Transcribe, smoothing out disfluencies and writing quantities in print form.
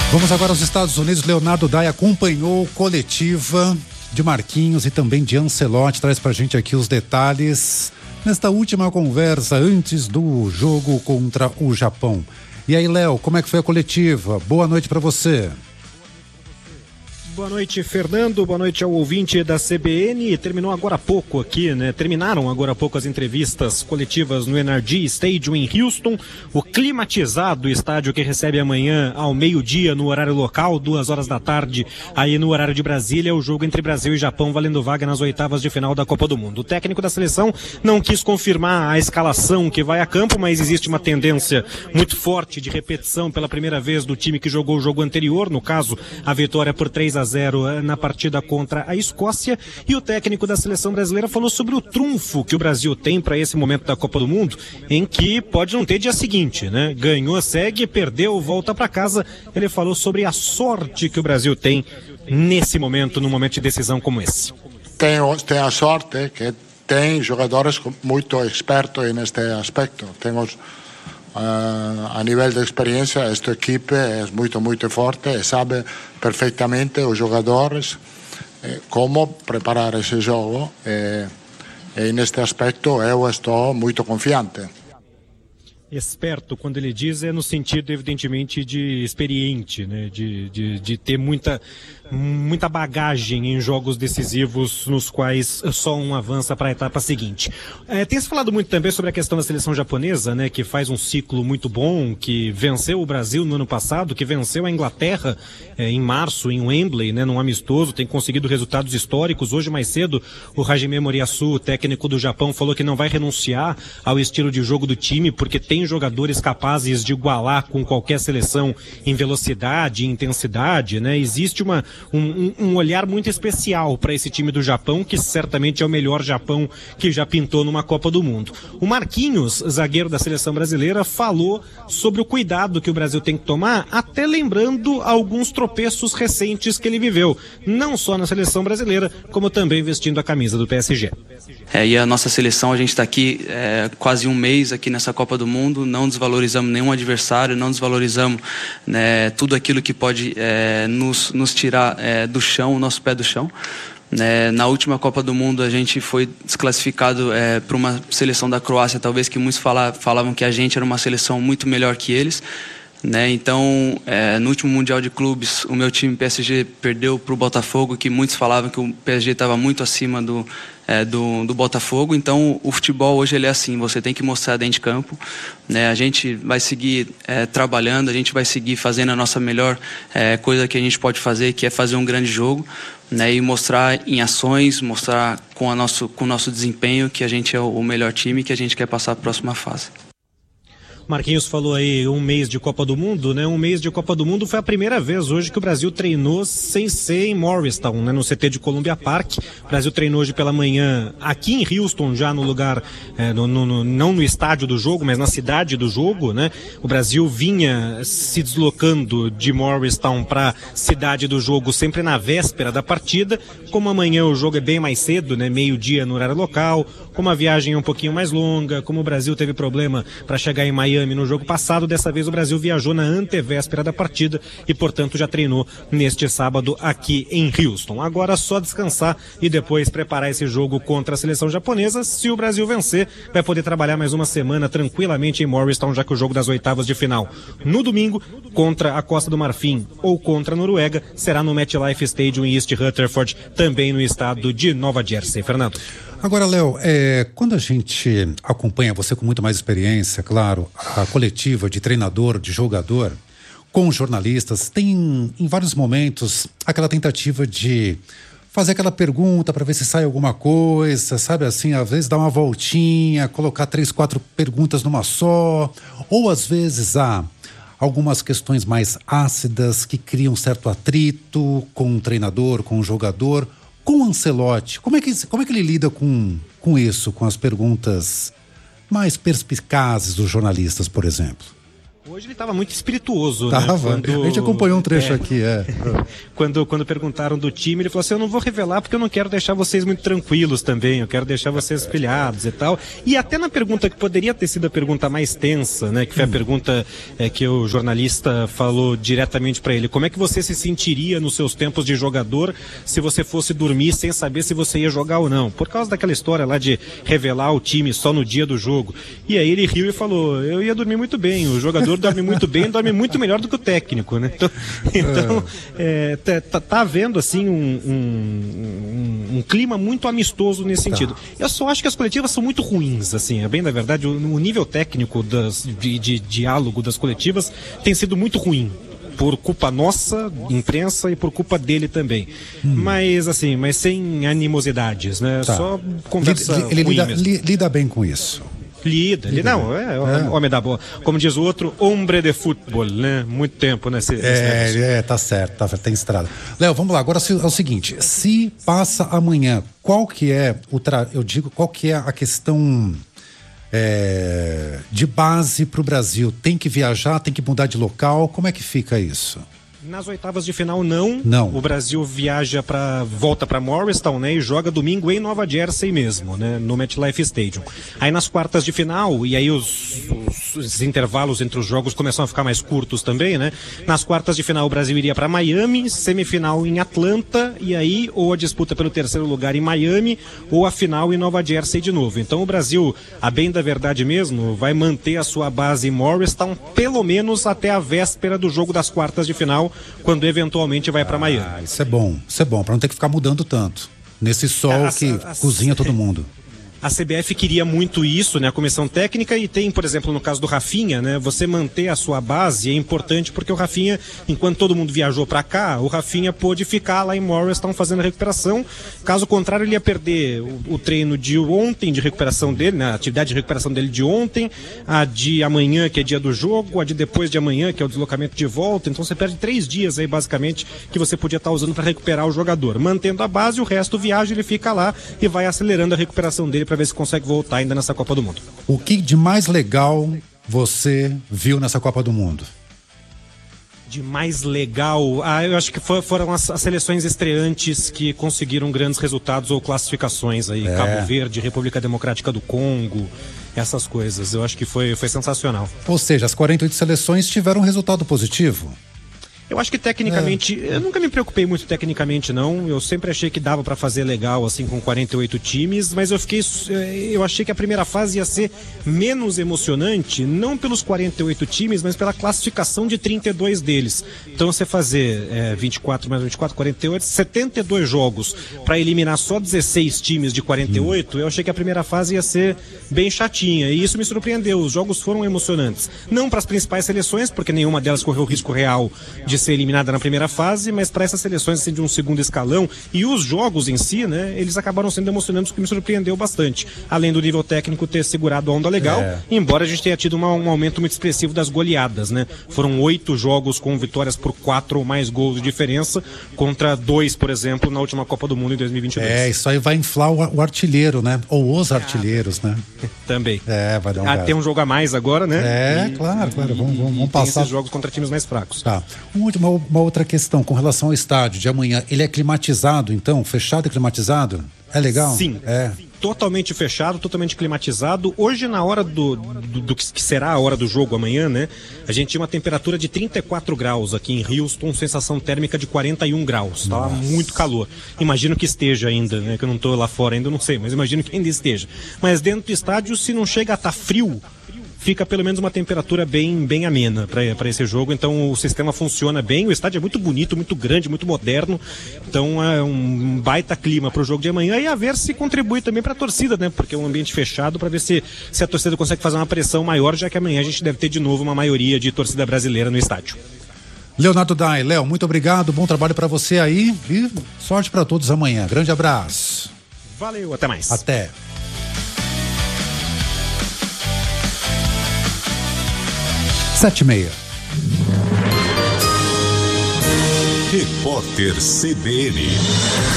Vamos agora aos Estados Unidos. Leonardo Dai acompanhou coletiva de Marquinhos e também de Ancelotti. Traz pra gente aqui os detalhes nesta última conversa antes do jogo contra o Japão. E aí, Léo, como é que foi a coletiva? Boa noite pra você. Boa noite, Fernando. Boa noite ao ouvinte da CBN. Terminaram agora há pouco as entrevistas coletivas no NRG Stadium em Houston. O climatizado estádio que recebe amanhã ao meio-dia no horário local, 14h, aí no horário de Brasília, o jogo entre Brasil e Japão valendo vaga nas oitavas de final da Copa do Mundo. O técnico da seleção não quis confirmar a escalação que vai a campo, mas existe uma tendência muito forte de repetição pela primeira vez do time que jogou o jogo anterior, no caso, a vitória por 3-0 na partida contra a Escócia. E o técnico da seleção brasileira falou sobre o trunfo que o Brasil tem para esse momento da Copa do Mundo, em que pode não ter dia seguinte, né? Ganhou, segue, perdeu, volta para casa. Ele falou sobre a sorte que o Brasil tem nesse momento, num momento de decisão como esse. Tem a sorte que tem jogadores muito expertos neste aspecto. Temos a nível de experiência, esta equipe é muito forte e sabe perfeitamente os jogadores como preparar esse jogo e neste aspecto eu estou muito confiante. Esperto, quando ele diz, é no sentido, evidentemente, de experiente, né? De ter muita bagagem em jogos decisivos nos quais só um avança para a etapa seguinte. Tem se falado muito também sobre a questão da seleção japonesa, né? Que faz um ciclo muito bom, que venceu o Brasil no ano passado, que venceu a Inglaterra em março, em Wembley, né? Num amistoso, tem conseguido resultados históricos. Hoje, mais cedo, o Hajime Moriyasu, técnico do Japão, falou que não vai renunciar ao estilo de jogo do time, porque tem jogadores capazes de igualar com qualquer seleção em velocidade, em intensidade, né? Existe um olhar muito especial para esse time do Japão, que certamente é o melhor Japão que já pintou numa Copa do Mundo. O Marquinhos, zagueiro da seleção brasileira, falou sobre o cuidado que o Brasil tem que tomar, até lembrando alguns tropeços recentes que ele viveu, não só na seleção brasileira, como também vestindo a camisa do PSG. E a nossa seleção, a gente está aqui quase um mês aqui nessa Copa do Mundo, não desvalorizamos nenhum adversário, não desvalorizamos, né, tudo aquilo que pode nos tirar do chão, o nosso pé do chão. Na última Copa do Mundo a gente foi desclassificado para uma seleção da Croácia, talvez que muitos falavam que a gente era uma seleção muito melhor que eles. Então, no último Mundial de Clubes, o meu time PSG perdeu para o Botafogo, que muitos falavam que o PSG estava muito acima do Botafogo. Então, o futebol hoje ele é assim, você tem que mostrar dentro de campo, né? A gente vai seguir trabalhando, a gente vai seguir fazendo a nossa melhor coisa que a gente pode fazer, que é fazer um grande jogo, né? E mostrar em ações, mostrar com o nosso desempenho que a gente é o melhor time e que a gente quer passar a próxima fase. Marquinhos falou aí um mês de Copa do Mundo, né? Um mês de Copa do Mundo foi a primeira vez hoje que o Brasil treinou sem ser em Morristown, né? No CT de Columbia Park. O Brasil treinou hoje pela manhã aqui em Houston, já no lugar, não no estádio do jogo, mas na cidade do jogo, né? O Brasil vinha se deslocando de Morristown para cidade do jogo sempre na véspera da partida. Como amanhã o jogo é bem mais cedo, né? Meio-dia no horário local, como a viagem é um pouquinho mais longa, como o Brasil teve problema para chegar em Miami no jogo passado, dessa vez o Brasil viajou na antevéspera da partida e, portanto, já treinou neste sábado aqui em Houston. Agora só descansar e depois preparar esse jogo contra a seleção japonesa. Se o Brasil vencer, vai poder trabalhar mais uma semana tranquilamente em Morristown, já que o jogo das oitavas de final no domingo, contra a Costa do Marfim ou contra a Noruega, será no MetLife Stadium em East Rutherford, também no estado de Nova Jersey. Fernando. Agora, Léo, quando a gente acompanha você com muito mais experiência, claro, a coletiva de treinador, de jogador, com jornalistas, tem em vários momentos aquela tentativa de fazer aquela pergunta para ver se sai alguma coisa, sabe assim, às vezes dar uma voltinha, colocar 3, 4 perguntas numa só, ou às vezes há algumas questões mais ácidas que criam certo atrito com o treinador, com o jogador. Com o Ancelotti, como é que ele lida com isso, com as perguntas mais perspicazes dos jornalistas, por exemplo? Hoje ele estava muito espirituoso, Tava. né? Quando, a gente acompanhou um trecho aqui, Quando perguntaram do time, ele falou assim, eu não vou revelar porque eu não quero deixar vocês muito tranquilos também, eu quero deixar vocês pilhados e tal. E até na pergunta que poderia ter sido a pergunta mais tensa, né? Que foi a pergunta que o jornalista falou diretamente para ele. Como é que você se sentiria nos seus tempos de jogador se você fosse dormir sem saber se você ia jogar ou não? Por causa daquela história lá de revelar o time só no dia do jogo. E aí ele riu e falou, eu ia dormir muito bem, o jogador dorme muito bem, dorme muito melhor do que o técnico, né? Então tá havendo assim um clima muito amistoso nesse sentido. Eu só acho que as coletivas são muito ruins, assim, é bem da verdade, o nível técnico de diálogo das coletivas tem sido muito ruim. Por culpa nossa, imprensa, e por culpa dele também. Mas assim, sem animosidades, né? Só conversa ele ruim mesmo. lida bem com isso. Lida. Não, homem da boa. Como diz o outro, hombre de futebol, né? Muito tempo nesse tá certo, tem estrada. Léo, vamos lá, agora é o seguinte, se passa amanhã, qual que é a questão de base para o Brasil? Tem que viajar, tem que mudar de local, como é que fica isso? Nas oitavas de final, não. O Brasil volta para Morristown, né, e joga domingo em Nova Jersey mesmo, né, no MetLife Stadium. Aí nas quartas de final, e aí os intervalos entre os jogos começam a ficar mais curtos também, né? Nas quartas de final o Brasil iria para Miami, semifinal em Atlanta, e aí ou a disputa pelo terceiro lugar em Miami, ou a final em Nova Jersey de novo. Então o Brasil, a bem da verdade mesmo, vai manter a sua base em Morristown pelo menos até a véspera do jogo das quartas de final, quando eventualmente vai para Miami. Isso é bom, para não ter que ficar mudando tanto. Nesse sol que cozinha todo mundo. A CBF queria muito isso, né, a comissão técnica, e tem, por exemplo, no caso do Rafinha, né, você manter a sua base é importante porque o Rafinha, enquanto todo mundo viajou para cá, o Rafinha pôde ficar lá em Morristown fazendo a recuperação. Caso contrário, ele ia perder o treino de ontem de recuperação dele, né, a atividade de recuperação dele de ontem, a de amanhã, que é dia do jogo, a de depois de amanhã, que é o deslocamento de volta. Então você perde 3 dias aí, basicamente, que você podia estar usando para recuperar o jogador. Mantendo a base, o resto viaja, ele fica lá e vai acelerando a recuperação dele para ver se consegue voltar ainda nessa Copa do Mundo. O que de mais legal você viu nessa Copa do Mundo? De mais legal? Eu acho que foram as seleções estreantes que conseguiram grandes resultados ou classificações aí. Cabo Verde, República Democrática do Congo, essas coisas. Eu acho que foi sensacional. Ou seja, as 48 seleções tiveram um resultado positivo? Eu acho que tecnicamente, eu nunca me preocupei muito tecnicamente, não. Eu sempre achei que dava para fazer legal, assim, com 48 times, mas eu achei que a primeira fase ia ser menos emocionante, não pelos 48 times, mas pela classificação de 32 deles. Então você fazer 24 mais 24, 48, 72 jogos para eliminar só 16 times de 48, eu achei que a primeira fase ia ser bem chatinha, e isso me surpreendeu. Os jogos foram emocionantes. Não para as principais seleções, porque nenhuma delas correu risco real de ser eliminada na primeira fase, mas para essas seleções assim, de um segundo escalão, e os jogos em si, né, eles acabaram sendo emocionantes, o que me surpreendeu bastante, além do nível técnico ter segurado a onda legal, embora a gente tenha tido um aumento muito expressivo das goleadas, né? Foram 8 jogos com vitórias por 4 ou mais gols de diferença, contra 2, por exemplo, na última Copa do Mundo em 2022. Isso aí vai inflar o artilheiro, né? Ou os artilheiros, né? Também. Vai dar um tem um jogo a mais agora, né? Claro. Vamos passar esses jogos contra times mais fracos. Tá. Uma outra questão com relação ao estádio de amanhã. Ele é climatizado, então? Fechado e climatizado? É legal? Sim. Totalmente fechado, totalmente climatizado. Hoje, na hora do que será a hora do jogo amanhã, né? A gente tinha uma temperatura de 34 graus aqui em Houston, sensação térmica de 41 graus. Tava muito calor. Imagino que esteja ainda, né? Que eu não tô lá fora ainda, não sei, mas imagino que ainda esteja. Mas dentro do estádio, se não chega a estar frio, fica pelo menos uma temperatura bem amena para esse jogo. Então o sistema funciona bem, o estádio é muito bonito, muito grande, muito moderno, então é um baita clima para o jogo de amanhã, e a ver se contribui também para a torcida, né? Porque é um ambiente fechado, para ver se a torcida consegue fazer uma pressão maior, já que amanhã a gente deve ter de novo uma maioria de torcida brasileira no estádio. Leonardo Dai, Léo, muito obrigado, bom trabalho para você aí e sorte para todos amanhã. Grande abraço. Valeu, até mais. Até. 7h30. Repórter CBN.